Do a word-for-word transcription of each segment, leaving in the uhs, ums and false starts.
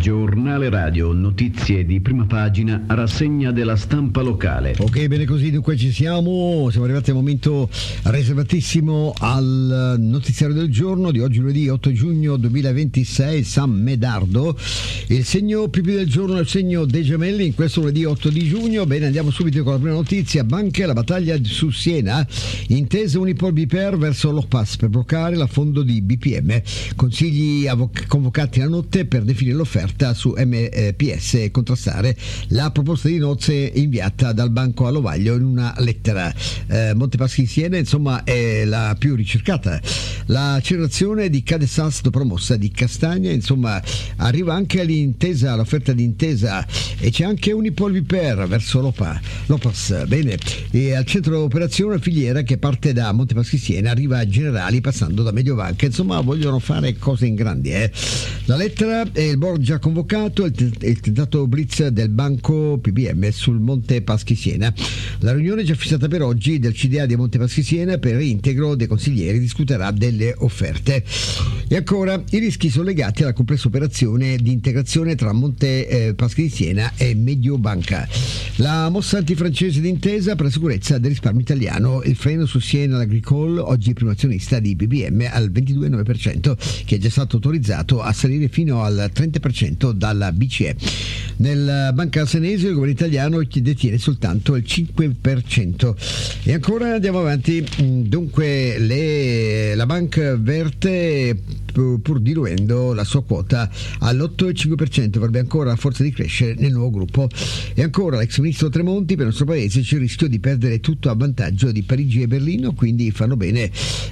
Giornale radio, notizie di prima pagina, rassegna della stampa locale. Ok, bene così, dunque ci siamo, siamo arrivati al momento riservatissimo al notiziario del giorno di oggi lunedì otto giugno duemilaventisei, San Medardo. Il segno più più del giorno è il segno dei gemelli in questo lunedì otto di giugno. Bene, andiamo subito con la prima notizia. Banche, la battaglia su Siena, intesa Unipol B P R verso l'Opas per bloccare l'affondo di B P M, consigli avoc- convocati la notte per definire l'offerta su M P S e contrastare la proposta di nozze inviata dal Banco Allovaglio in una lettera. eh, Montepaschi Siena insomma è la più ricercata. L'accelerazione di Cadesas dopo promossa di Castagna, insomma arriva anche all'intesa, l'offerta di intesa, e c'è anche Unipol B P R verso l'Opa, l'Opas. Bene, e al centro operazione filiera che parte da Montepaschi Siena arriva a Generali passando da Mediobanca, insomma vogliono fare cose in grandi. eh. La lettera e il board già convocato, il, t- il tentato blitz del Banco P B M sul Monte Paschi Siena. La riunione già fissata per oggi del C D A di Monte Paschi Siena per reintegro dei consiglieri discuterà delle offerte. E ancora i rischi sono legati alla complessa operazione di integrazione tra Monte eh, Paschi di Siena e Mediobanca. La mossa antifrancese d'intesa per la sicurezza del risparmio italiano, il freno su Siena Agricole, oggi primo azionista di B B M al ventidue virgola nove per cento, che è già stato autorizzato a salire fino al trenta per cento dalla B C E. Nel Banca Senese il governo italiano detiene soltanto il cinque per cento. E ancora andiamo avanti. Dunque le, la Banca verte, pur diluendo la sua quota all'otto virgola cinque per cento, avrebbe ancora forza di crescere nel nuovo gruppo. E ancora l'ex ministro Tremonti: per il nostro paese c'è il rischio di perdere tutto a vantaggio di Parigi e Berlino, quindi fanno bene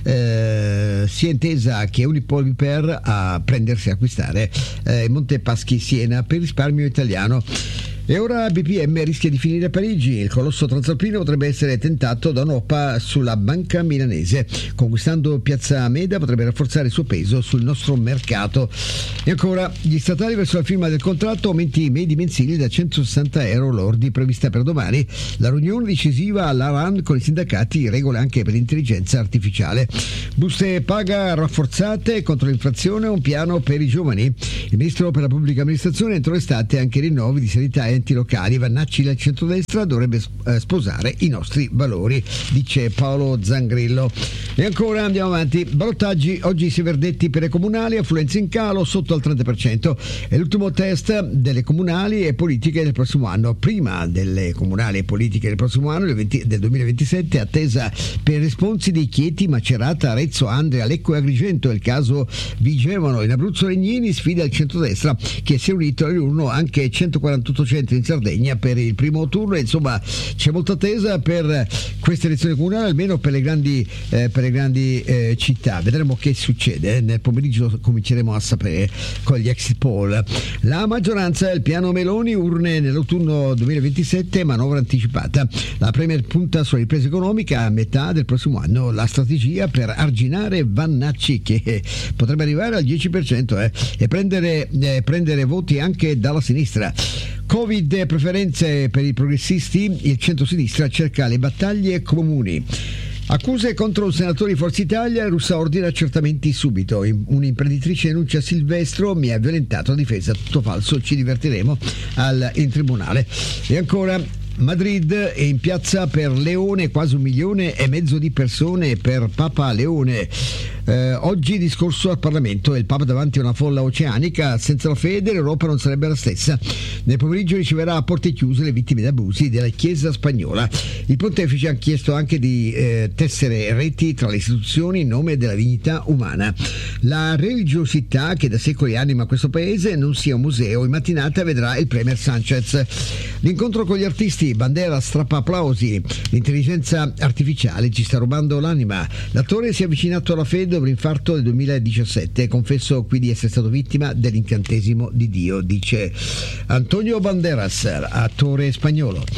eh, sia Intesa che Unipol B P R a prendersi a acquistare eh, Monte Paschi Siena per risparmio italiano. E ora B P M rischia di finire a Parigi. Il colosso transalpino potrebbe essere tentato da un'oppa sulla banca milanese. Conquistando Piazza Meda potrebbe rafforzare il suo peso sul nostro mercato. E ancora gli statali verso la firma del contratto, aumenti medi mensili da centosessanta euro lordi prevista per domani. La riunione decisiva all'A R A N con i sindacati, regole anche per l'intelligenza artificiale. Buste paga rafforzate contro l'inflazione, un piano per i giovani. Il ministro per la pubblica amministrazione entro l'estate anche rinnovi di sanità e enti locali. Vannacci del centrodestra dovrebbe sposare i nostri valori, dice Paolo Zangrillo. E ancora andiamo avanti. Ballottaggi, oggi si verdetti per le comunali, affluenza in calo sotto al trenta per cento. È l'ultimo test delle comunali e politiche del prossimo anno. Prima delle comunali e politiche del prossimo anno, del duemilaventisette, attesa per responsi di Chieti, Macerata, Arezzo, Andria, Lecco e Agrigento. Il caso Vigevano. In Abruzzo Legnini sfida il centrodestra, che si è unito all'urno anche centoquarantotto centri in Sardegna per il primo turno. Insomma c'è molta attesa per queste elezioni comunali, almeno per le grandi, eh, per le grandi eh, città. Vedremo che succede. Nel pomeriggio cominceremo a sapere con gli exit poll. La maggioranza, il piano Meloni, urne nell'autunno duemilaventisette, manovra anticipata. La Premier punta sulla ripresa economica a metà del prossimo anno. La strategia per arginare Vannacci, che potrebbe arrivare al dieci per cento eh, e prendere, eh, prendere voti anche dalla sinistra. Covid e preferenze per i progressisti, il centro-sinistra cerca le battaglie comuni. Accuse contro un senatore di Forza Italia, Russa ordina accertamenti subito. Un'imprenditrice denuncia Silvestro: mi ha violentato, la difesa tutto falso, ci divertiremo al, in tribunale. E ancora Madrid è in piazza per Leone, quasi un milione e mezzo di persone per Papa Leone. Eh, oggi discorso al Parlamento e il Papa davanti a una folla oceanica. Senza la fede l'Europa non sarebbe la stessa. Nel pomeriggio riceverà a porte chiuse le vittime di abusi della Chiesa spagnola. Il pontefice ha chiesto anche di eh, tessere reti tra le istituzioni in nome della dignità umana. La religiosità che da secoli anima questo paese non sia un museo. In mattinata vedrà il premier Sanchez. L'incontro con gli artisti, Bandera strappa applausi. L'intelligenza artificiale ci sta rubando l'anima. L'attore si è avvicinato alla fede dopo l'infarto del duemiladiciassette. Confesso qui di essere stato vittima dell'incantesimo di Dio, dice Antonio Banderas, attore spagnolo.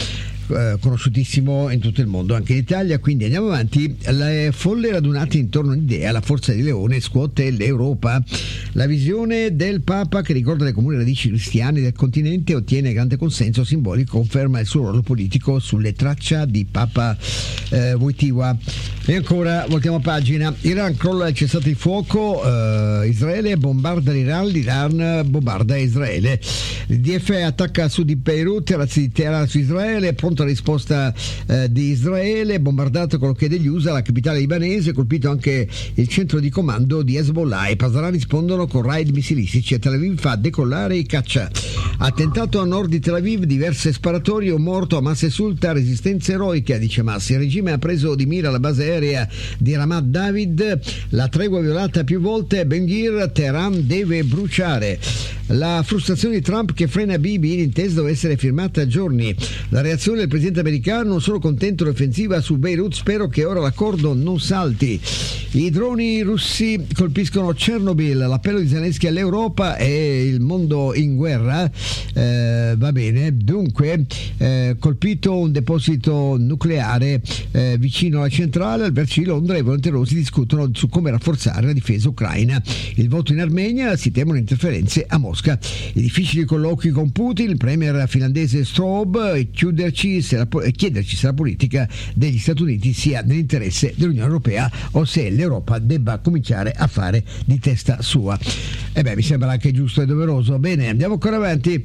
eh, conosciutissimo in tutto il mondo, anche in Italia. Quindi andiamo avanti. Le folle radunate intorno all'idea, la forza di leone scuote l'Europa. La visione del Papa, che ricorda le comuni radici cristiane del continente, ottiene grande consenso simbolico, conferma il suo ruolo politico sulle traccia di Papa eh, Wojtyła. E ancora voltiamo pagina. Iran crolla il cessate il fuoco, eh, Israele bombarda l'Iran, l'Iran bombarda Israele. Il D F attacca a sud di Beirut, razzi di Teheran su Israele, pronta risposta eh, di Israele, bombardato con l'ok degli U S A la capitale libanese, colpito anche il centro di comando di Hezbollah. I Pasdaran rispondono con raid missilistici e Tel Aviv fa decollare i caccia. Attentato a nord di Tel Aviv, diverse sparatorie, un morto, Hamas esulta, resistenza eroica, dice Hamas. Il regime ha preso di mira la base aerea di Ramat David, la tregua violata più volte, Ben Gvir, Teheran deve bruciare. La frustrazione di Trump che frena Bibi, l'intesa deve essere firmata a giorni. La reazione del presidente americano: non sono contento dell'offensiva su Beirut, spero che ora l'accordo non salti. I droni russi colpiscono Chernobyl, l'appello di Zelensky all'Europa e il mondo in guerra. Eh, va bene, dunque eh, colpito un deposito nucleare eh, vicino alla centrale. Al vertice di Londra i volenterosi discutono su come rafforzare la difesa ucraina. Il voto in Armenia, si temono interferenze a Mosca. I difficili colloqui con Putin, il premier finlandese Strobe, chiuderci se la, chiederci se la politica degli Stati Uniti sia nell'interesse dell'Unione Europea o se l'Europa debba cominciare a fare di testa sua. E beh, mi sembra anche giusto e doveroso. Bene, andiamo ancora avanti.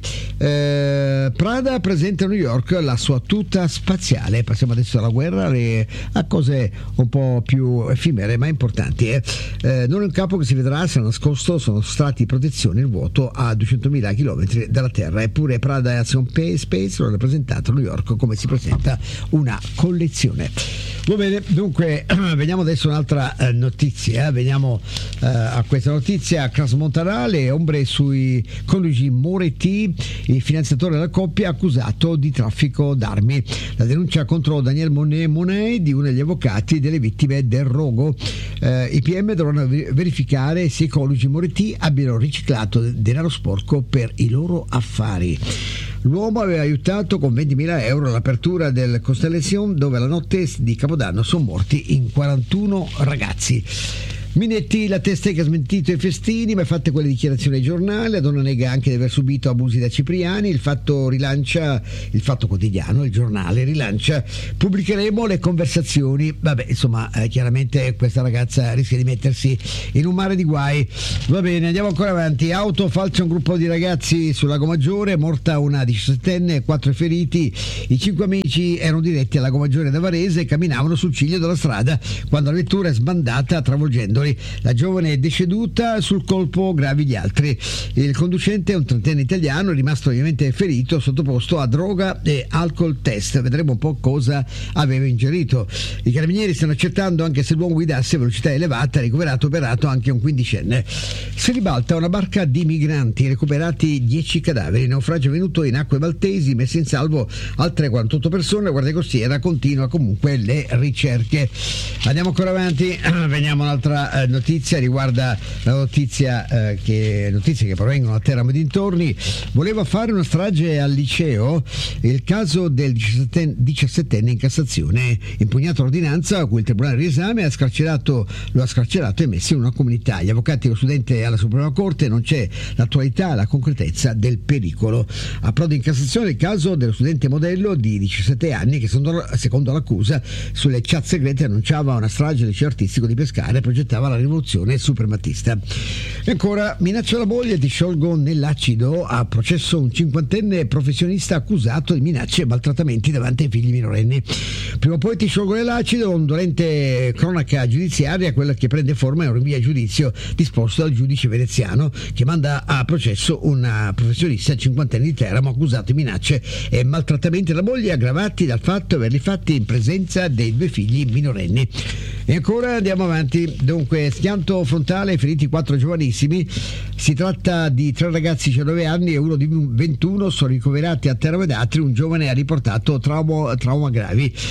Eh, Prada presenta a New York la sua tuta spaziale. Passiamo adesso alla guerra, le, a cose un po' più effimere ma importanti. Eh. Eh, non è un capo che si vedrà se nascosto sono strati di protezione il vuoto a duecentomila chilometri dalla Terra. Eppure Prada e Action Space lo hanno presentato a New York come si presenta una collezione. Va bene, dunque veniamo adesso un'altra eh, notizia, veniamo eh, a questa notizia. Crans-Montana, le ombre sui coniugi Moretti, il finanziatore della coppia accusato di traffico d'armi. La denuncia contro Daniel Monet Monet, di uno degli avvocati delle vittime del rogo. Eh, I P M dovranno verificare se i coniugi Moretti abbiano riciclato denaro sporco per i loro affari. L'uomo aveva aiutato con ventimila euro all'apertura del Constellation, dove la notte di Capodanno sono morti in quarantuno ragazzi. Minetti, la testa che ha smentito i festini, ma fatte quelle dichiarazioni ai giornali. La donna nega anche di aver subito abusi da Cipriani. Il fatto rilancia, il Fatto Quotidiano, il giornale rilancia: pubblicheremo le conversazioni. Vabbè, insomma, eh, chiaramente questa ragazza rischia di mettersi in un mare di guai. Va bene, andiamo ancora avanti. Auto falcia un gruppo di ragazzi sul Lago Maggiore, morta una diciassettenne e quattro feriti. I cinque amici erano diretti al Lago Maggiore da Varese e camminavano sul ciglio della strada quando la vettura è sbandata, travolgendo la giovane è deceduta, sul colpo gravi gli altri. Il conducente è un trentenne italiano, è rimasto ovviamente ferito, sottoposto a droga e alcol test. Vedremo un po' cosa aveva ingerito. I carabinieri stanno accertando anche se l'uomo guidasse a velocità elevata. Ricoverato operato anche un quindicenne. Si ribalta una barca di migranti, recuperati dieci cadaveri. Naufragio avvenuto in acque maltesi, messe in salvo altre quarantotto persone. La Guardia Costiera continua comunque le ricerche. Andiamo ancora avanti, veniamo un'altra notizia, riguarda la notizia eh, che notizie che provengono da Teramo e dintorni. Voleva fare una strage al liceo, il caso del diciassettenne in Cassazione, impugnato l'ordinanza a cui il tribunale di riesame ha scarcerato, lo ha scarcerato e messo in una comunità. Gli avvocati dello studente alla Suprema Corte: non c'è l'attualità e la concretezza del pericolo. Approda in Cassazione il caso dello studente modello di diciassette anni che secondo, secondo l'accusa sulle chat segrete annunciava una strage al liceo artistico di Pescara e progettava la rivoluzione suprematista. E ancora, minaccia alla moglie, ti sciolgo nell'acido. A processo un cinquantenne professionista accusato di minacce e maltrattamenti davanti ai figli minorenni. Prima o poi ti sciolgo nell'acido, un dolente cronaca giudiziaria, quella che prende forma è un rinvio a giudizio disposto dal giudice veneziano che manda a processo una professionista cinquantenne di Teramo accusato di minacce e maltrattamenti alla moglie aggravati dal fatto di averli fatti in presenza dei due figli minorenni. E ancora andiamo avanti. Dunque, schianto frontale, feriti quattro giovanissimi. Si tratta di tre ragazzi di diciannove anni e uno di ventuno, sono ricoverati a Teramo ed Atri. Un giovane ha riportato trauma, trauma gravi.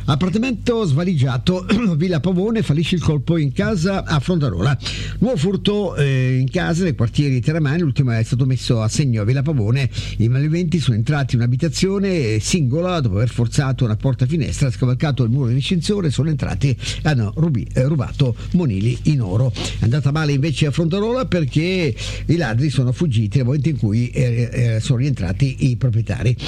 Appartamento svaligiato, Villa Pavone fallisce il colpo in casa a Frontarola. Nuovo furto eh, in casa nei quartieri Teramani, l'ultimo è stato messo a segno a Villa Pavone. I malviventi sono entrati in un'abitazione singola dopo aver forzato una porta finestra, scavalcato il muro di distinzione, sono entrati e hanno rubi, eh, rubato monili in oro. È andata male invece a Frontarola perché i ladri sono fuggiti nel momento in cui eh, eh, sono rientrati i proprietari.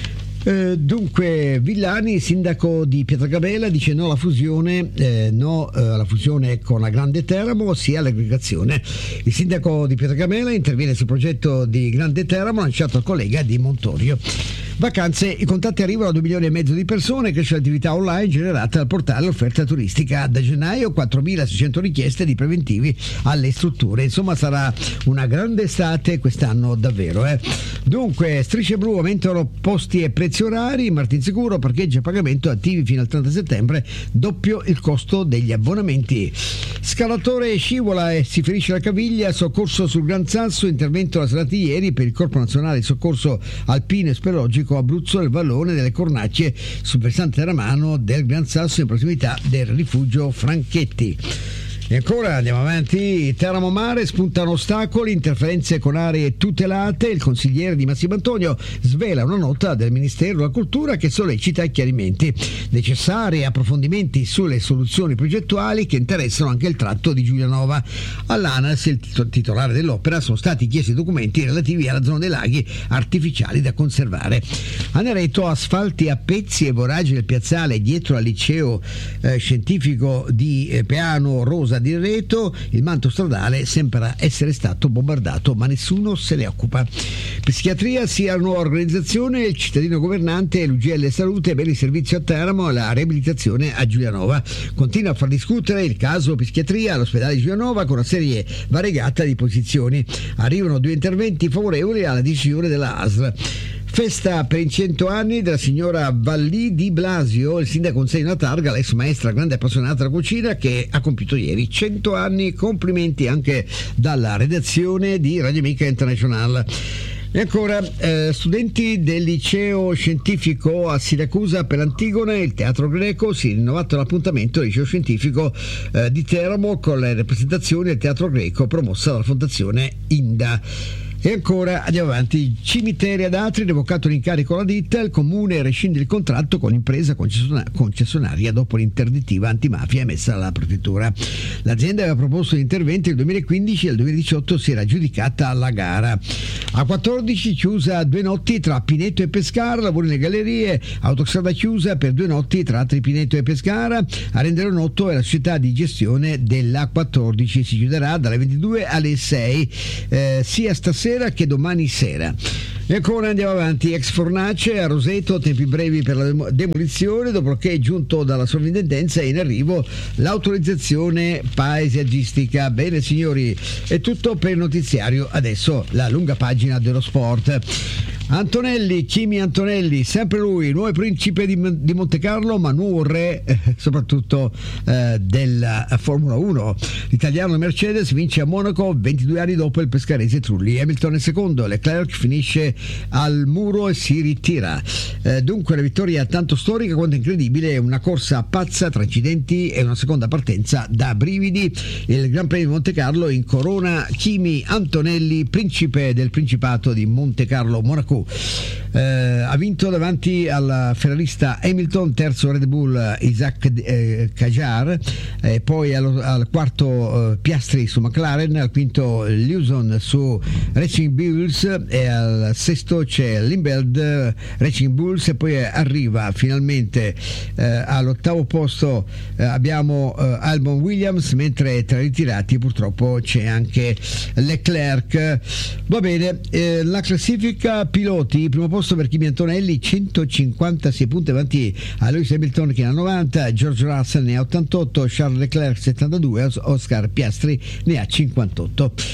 Eh, dunque Villani, sindaco di Pietragabella, dice no alla fusione, eh, no eh, alla fusione con la Grande Teramo, sì all'aggregazione. Il sindaco di Pietragabella interviene sul progetto di Grande Teramo lanciato al collega di Montorio. Vacanze, i contatti arrivano a due milioni e mezzo di persone, cresce l'attività online generata dal portale offerta turistica. Da gennaio quattromilaseicento richieste di preventivi alle strutture. Insomma sarà una grande estate quest'anno davvero. Eh. Dunque, Strisce Blu aumentano posti e prezzi orari, Martinsicuro parcheggi a pagamento attivi fino al trenta settembre, doppio il costo degli abbonamenti. Scalatore scivola e si ferisce la caviglia, soccorso sul Gran Sasso, intervento la serata di ieri per il Corpo Nazionale di Soccorso Alpino e Speleologico Abruzzo nel vallone delle Cornacce sul versante teramano del Gran Sasso in prossimità del rifugio Franchetti. E ancora andiamo avanti. Teramo Mare, spuntano ostacoli, interferenze con aree tutelate. Il consigliere di Massimo Antonio svela una nota del Ministero della Cultura che sollecita chiarimenti necessari, approfondimenti sulle soluzioni progettuali che interessano anche il tratto di Giulianova. All'ANAS, il titolare dell'opera, sono stati chiesti documenti relativi alla zona dei laghi artificiali da conservare. A Nereto, asfalti a pezzi e voraggi del piazzale dietro al liceo eh, scientifico di eh, Peano Rosa di Reto. Il manto stradale sembra essere stato bombardato ma nessuno se ne occupa. Psichiatria, sia la nuova organizzazione, il cittadino governante, l'U G L Salute, bene il servizio a Teramo e la riabilitazione a Giulianova. Continua a far discutere il caso psichiatria all'ospedale di Giulianova con una serie variegata di posizioni. Arrivano due interventi favorevoli alla decisione della A S L. Festa per i cento anni della signora Vallì di Blasio, il sindaco consegna una targa all'ex maestra grande appassionata della cucina che ha compiuto ieri cento anni. Complimenti anche dalla redazione di Radio Amica International. E ancora, eh, studenti del liceo scientifico a Siracusa per Antigone, il teatro greco, si è rinnovato l'appuntamento del liceo scientifico eh, di Teramo con le rappresentazioni del teatro greco promossa dalla fondazione Inda. E ancora andiamo avanti. Cimiteri ad Atri, revocato l'incarico alla ditta, il comune rescinde il contratto con l'impresa concessionaria dopo l'interdittiva antimafia emessa dalla prefettura. L'azienda aveva proposto gli interventi nel duemilaquindici e nel duemiladiciotto si era aggiudicata la gara. A quattordici chiusa due notti tra Pineto e Pescara, lavori nelle gallerie, autostrada chiusa per due notti tra Pineto e Pescara. A rendere noto è la società di gestione della quattordici, si chiuderà dalle ventidue alle sei eh, sia stasera che domani sera. E ancora andiamo avanti. Ex fornace a Roseto, tempi brevi per la demolizione dopo che è giunto dalla sovrintendenza e in arrivo l'autorizzazione paesaggistica. Bene signori, è tutto per il notiziario, adesso la lunga pagina dello sport. Antonelli, Kimi Antonelli, sempre lui, nuovo principe di, di Montecarlo, ma nuovo re eh, soprattutto eh, della Formula uno. L'italiano Mercedes vince a Monaco ventidue anni dopo il pescarese Trulli. Hamilton è secondo, Leclerc finisce al muro e si ritira. Eh, dunque la vittoria tanto storica quanto incredibile, una corsa pazza tra incidenti e una seconda partenza da brividi. Il Gran Premio di Montecarlo in corona Kimi Antonelli, principe del Principato di Montecarlo Monaco. Eh, ha vinto davanti al ferrarista Hamilton, terzo Red Bull Isaac eh, Kajar, eh, poi al, al quarto eh, Piastri su McLaren, al quinto Lawson su Racing Bulls e al sesto c'è Limbeld Racing Bulls e poi arriva finalmente eh, all'ottavo posto eh, abbiamo eh, Albon Williams, mentre tra i ritirati purtroppo c'è anche Leclerc. Va bene, eh, la classifica piloti, primo posto per Kimi Antonelli, centocinquantasei punti avanti a Lewis Hamilton che ne ha novanta, George Russell ne ha ottantotto, Charles Leclerc settantadue, Oscar Piastri ne ha cinquantotto.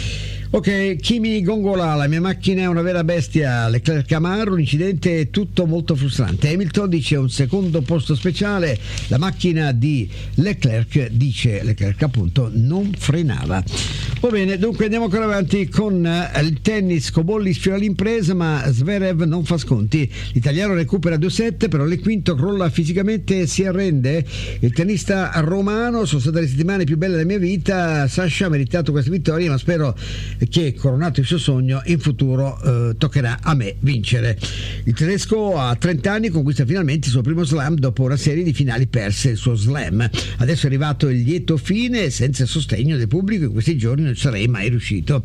Ok, Kimi Gongola, la mia macchina è una vera bestia. Leclerc Camaro, un incidente tutto molto frustrante. Hamilton dice un secondo posto speciale, la macchina di Leclerc, dice Leclerc appunto, non frenava. Va bene, dunque andiamo ancora avanti con uh, il tennis. Cobolli sfiora l'impresa ma Zverev non fa sconti, l'italiano recupera due set, però il quinto crolla fisicamente e si arrende. Il tennista romano: sono state le settimane più belle della mia vita, Sasha ha meritato questa vittoria ma spero che, coronato il suo sogno, in futuro eh, toccherà a me vincere. Il tedesco a trenta anni conquista finalmente il suo primo slam dopo una serie di finali perse il suo slam. Adesso è arrivato il lieto fine, senza il sostegno del pubblico in questi giorni non sarei mai riuscito.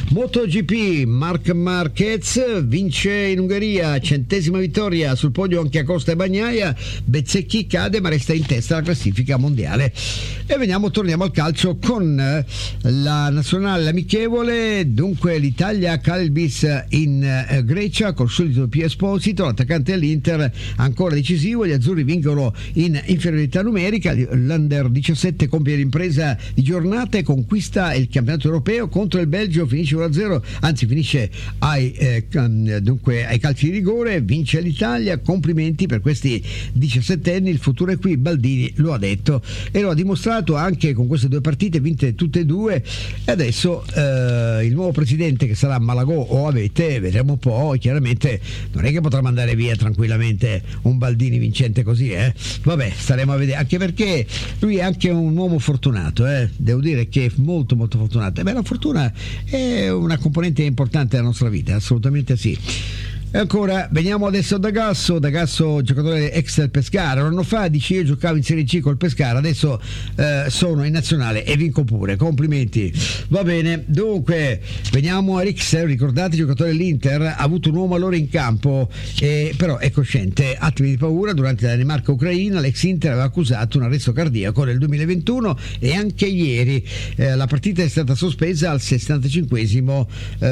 MotoGP, Marc Marquez vince in Ungheria, centesima vittoria, sul podio anche Acosta e Bagnaia. Bezzecchi cade ma resta in testa alla classifica mondiale. E veniamo, torniamo al calcio con la nazionale amichevole. Dunque l'Italia Kalbis in eh, Grecia col solito Pio Esposito, l'attaccante dell'Inter ancora decisivo. Gli azzurri vincono in inferiorità numerica, l'Under diciassette compie l'impresa di giornata e conquista il campionato europeo contro il Belgio, finisce uno a zero, anzi finisce ai, eh, dunque, ai calci di rigore, vince l'Italia. Complimenti per questi diciassettenni, il futuro è qui, Baldini lo ha detto e lo ha dimostrato anche con queste due partite vinte tutte e due. E adesso eh, il nuovo presidente, che sarà Malagò o Avete, vedremo un po', chiaramente non è che potrà mandare via tranquillamente un Baldini vincente così, eh? Vabbè, staremo a vedere, anche perché lui è anche un uomo fortunato, eh? Devo dire che è molto molto fortunato. E beh, la fortuna è una componente importante della nostra vita, assolutamente sì. E ancora, veniamo adesso da Gasso, da Gasso giocatore ex del Pescara. Un anno fa dice: io giocavo in Serie C col Pescara, adesso eh, sono in nazionale e vinco pure, complimenti. Va bene, dunque veniamo a Rix, ricordate, giocatore dell'Inter, ha avuto un uomo allora in campo, eh, però è cosciente, attimi di paura. Durante la Danimarca-Ucraina l'ex Inter aveva accusato un arresto cardiaco nel duemilaventuno e anche ieri eh, la partita è stata sospesa al sessantacinquesimo,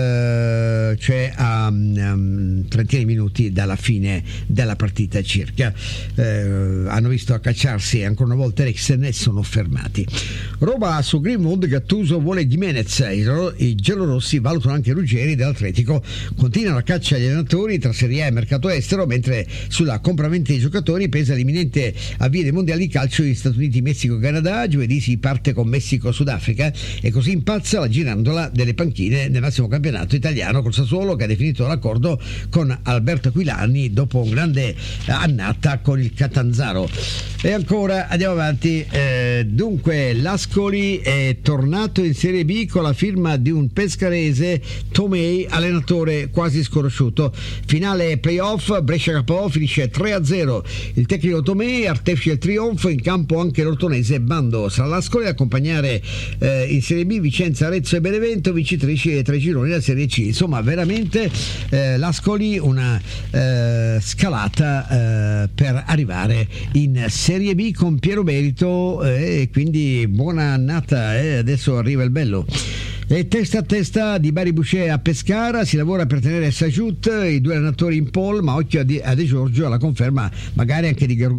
eh, cioè a um, trentina di minuti dalla fine della partita circa. Eh, hanno visto accacciarsi ancora una volta Eriksen e sono fermati. Roba su Greenwood, Gattuso vuole Gimenez, i giallorossi valutano anche Ruggeri dell'Atletico. Continua la caccia agli allenatori tra Serie A e mercato estero, mentre sulla compravendita dei giocatori pesa l'imminente avvio dei mondiali di calcio in Stati Uniti, Messico e Canada. Giovedì si parte con Messico Sudafrica e così impazza la girandola delle panchine nel massimo campionato italiano, col Sassuolo che ha definito l'accordo con Alberto Aquilani dopo un grande annata con il Catanzaro. E ancora andiamo avanti. Eh, dunque l'Ascoli è tornato in Serie B con la firma di un pescarese, Tomei, allenatore quasi sconosciuto. Finale playoff, Brescia Capò, finisce tre a zero. Il tecnico Tomei artefice il trionfo, in campo anche l'ortonese Bando. Sarà l'Ascoli ad accompagnare eh, in Serie B Vicenza, Arezzo e Benevento, vincitrici e tre gironi della Serie C. Insomma, veramente eh, l'Ascoli una eh, scalata eh, per arrivare in Serie B con pieno merito, e eh, quindi buona annata, eh, adesso arriva il bello. E testa a testa di Bari Boucher a Pescara, si lavora per tenere Sajut, i due allenatori in pole, ma occhio a De Giorgio alla conferma magari anche di